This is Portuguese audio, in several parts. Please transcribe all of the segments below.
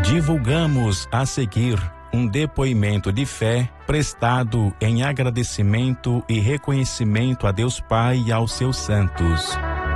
Divulgamos a seguir um depoimento de fé prestado em agradecimento e reconhecimento a Deus Pai e aos seus santos.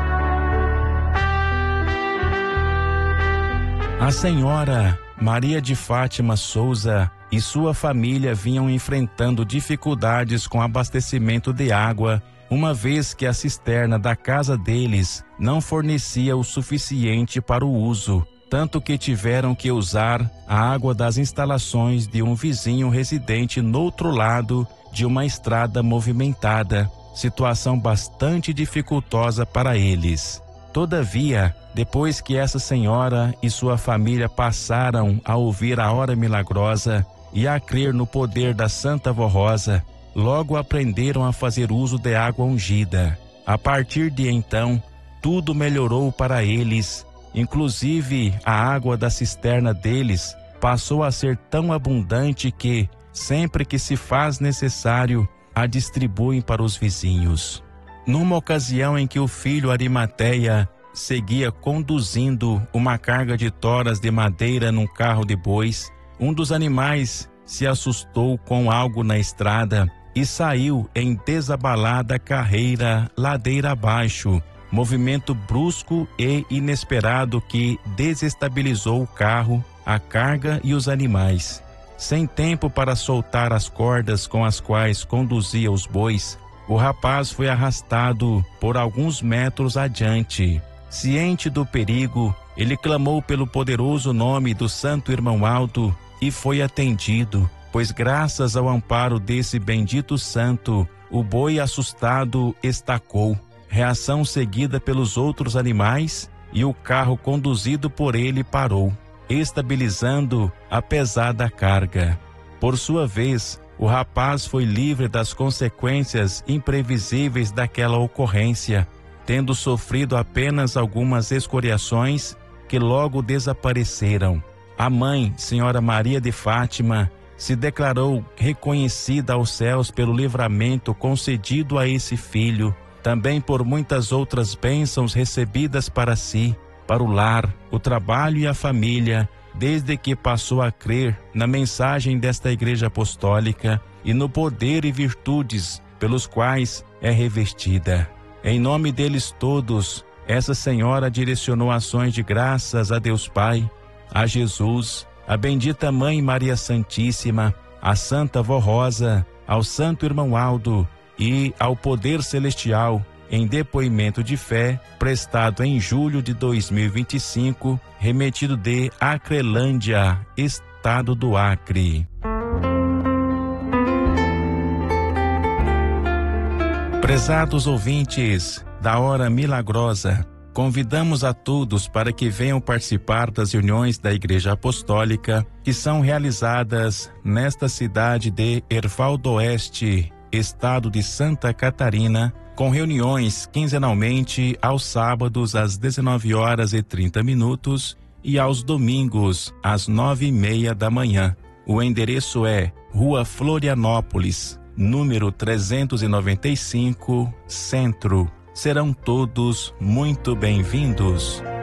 A senhora Maria de Fátima Souza e sua família vinham enfrentando dificuldades com abastecimento de água, uma vez que a cisterna da casa deles não fornecia o suficiente para o uso, tanto que tiveram que usar a água das instalações de um vizinho residente no outro lado de uma estrada movimentada, situação bastante dificultosa para eles. Todavia, depois que essa senhora e sua família passaram a ouvir a hora milagrosa e a crer no poder da Santa Vó Rosa, logo aprenderam a fazer uso de água ungida. A partir de então, tudo melhorou para eles, inclusive a água da cisterna deles passou a ser tão abundante que, sempre que se faz necessário, a distribuem para os vizinhos. Numa ocasião em que o filho Arimateia seguia conduzindo uma carga de toras de madeira num carro de bois, um dos animais se assustou com algo na estrada e saiu em desabalada carreira ladeira abaixo, movimento brusco e inesperado que desestabilizou o carro, a carga e os animais. Sem tempo para soltar as cordas com as quais conduzia os bois, o rapaz foi arrastado por alguns metros adiante. Ciente do perigo, ele clamou pelo poderoso nome do Santo Irmão Aldo e foi atendido, pois graças ao amparo desse bendito santo, o boi assustado estacou, reação seguida pelos outros animais, e o carro conduzido por ele parou, estabilizando a pesada carga. Por sua vez, o rapaz foi livre das consequências imprevisíveis daquela ocorrência, tendo sofrido apenas algumas escoriações que logo desapareceram. A mãe, Senhora Maria de Fátima, se declarou reconhecida aos céus pelo livramento concedido a esse filho, também por muitas outras bênçãos recebidas para si, para o lar, o trabalho e a família, desde que passou a crer na mensagem desta Igreja Apostólica e no poder e virtudes pelos quais é revestida. Em nome deles todos, essa senhora direcionou ações de graças a Deus Pai, a Jesus, a bendita Mãe Maria Santíssima, a Santa Vó Rosa, ao Santo Irmão Aldo e ao Poder Celestial, em depoimento de fé prestado em julho de 2025, remetido de Acrelândia, Estado do Acre. Prezados ouvintes da Hora Milagrosa, convidamos a todos para que venham participar das reuniões da Igreja Apostólica que são realizadas nesta cidade de Erval do Oeste, Estado de Santa Catarina, com reuniões quinzenalmente aos sábados às 19h30 e aos domingos às 9h30 da manhã. O endereço é Rua Florianópolis, número 395, Centro. Serão todos muito bem-vindos.